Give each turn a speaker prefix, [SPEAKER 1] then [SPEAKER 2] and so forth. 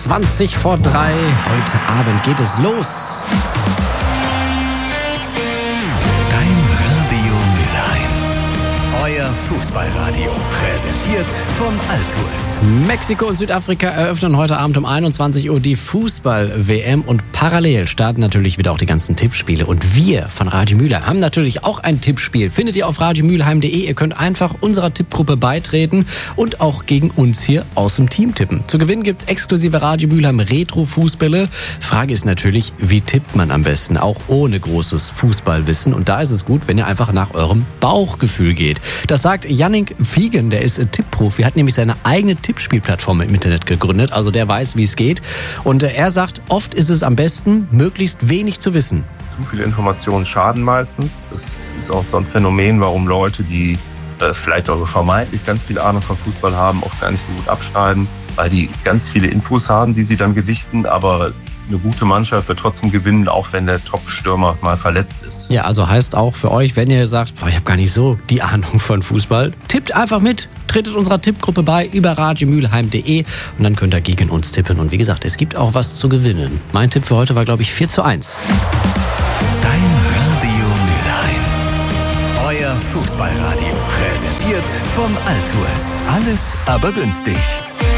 [SPEAKER 1] 20 vor 3. Heute Abend geht es los.
[SPEAKER 2] Dein Radio Mülheim. Euer Fußballradio. Präsentiert von Altours.
[SPEAKER 1] Mexiko und Südafrika eröffnen heute Abend um 21 Uhr die Fußball-WM und parallel starten natürlich wieder auch die ganzen Tippspiele. Und wir von Radio Mülheim haben natürlich auch ein Tippspiel. Findet ihr auf radiomülheim.de. Ihr könnt einfach unserer Tippgruppe beitreten und auch gegen uns hier aus dem Team tippen. Zu gewinnen gibt's exklusive Radio Mülheim Retro-Fußbälle. Frage ist natürlich, wie tippt man am besten, auch ohne großes Fußballwissen. Und da ist es gut, wenn ihr einfach nach eurem Bauchgefühl geht. Das sagt Yannick Fiegen, der ist Tippprofi, hat nämlich seine eigene Tippspielplattform im Internet gegründet. Also der weiß, wie es geht. Und er sagt, oft ist es am besten, möglichst wenig zu wissen.
[SPEAKER 3] Zu viele Informationen schaden meistens. Das ist auch so ein Phänomen, warum Leute, die vielleicht auch vermeintlich ganz viel Ahnung von Fußball haben, oft gar nicht so gut abschneiden, weil die ganz viele Infos haben, die sie dann gewichten, aber eine gute Mannschaft wird trotzdem gewinnen, auch wenn der Top-Stürmer mal verletzt ist.
[SPEAKER 1] Ja, also heißt auch für euch, wenn ihr sagt, ich habe gar nicht so die Ahnung von Fußball, tippt einfach mit, tretet unserer Tippgruppe bei über radiomülheim.de und dann könnt ihr gegen uns tippen. Und wie gesagt, es gibt auch was zu gewinnen. Mein Tipp für heute war, glaube ich, 4:1.
[SPEAKER 2] Dein Radio Mülheim. Euer Fußballradio. Präsentiert von Altours. Alles aber günstig.